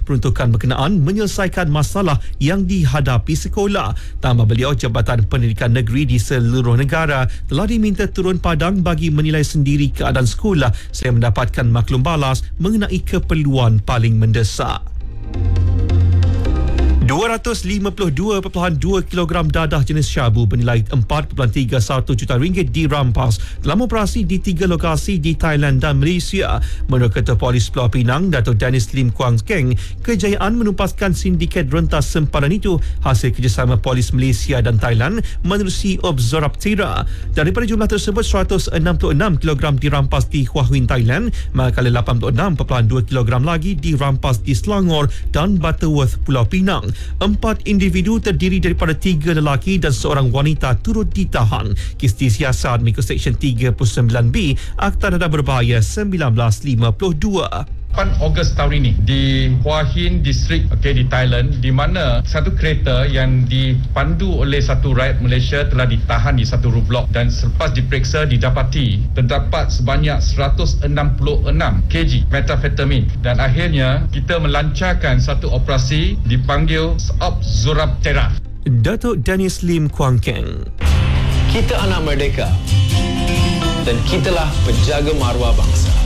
peruntukan berkenaan menyelesaikan masalah yang dihadapi sekolah. Tambah beliau, Jabatan Pendidikan Negeri di seluruh negara telah diminta turun padang bagi menilai sendiri keadaan sekolah selain mendapatkan maklum balas mengenai keperluan paling mendesak. 252.2 kilogram dadah jenis syabu bernilai 4.31 juta ringgit dirampas dalam operasi di 3 lokasi di Thailand dan Malaysia. Menurut Ketua Polis Pulau Pinang, Datuk Dennis Lim Kuang Keng, kejayaan menumpaskan sindiket rentas sempadan itu hasil kerjasama Polis Malaysia dan Thailand menerusi Obzoraptera. Daripada jumlah tersebut, 166 kilogram dirampas di Hua Hin, Thailand, manakala 86.2 kilogram lagi dirampas di Selangor dan Butterworth, Pulau Pinang. 4 individu terdiri daripada 3 lelaki dan seorang wanita turut ditahan. Kes disiasat mengikut Seksyen 39B Akta Dadah Berbahaya 1952. 8 Ogos tahun ini di Hua Hin District di Thailand, di mana satu kereta yang dipandu oleh satu rakyat Malaysia telah ditahan di satu roadblock dan selepas diperiksa didapati terdapat sebanyak 166 kg metafetamin dan akhirnya kita melancarkan satu operasi dipanggil Obzoraptera. Datuk Dennis Lim Kuang Keng. Kita anak merdeka dan kitalah penjaga maruah bangsa.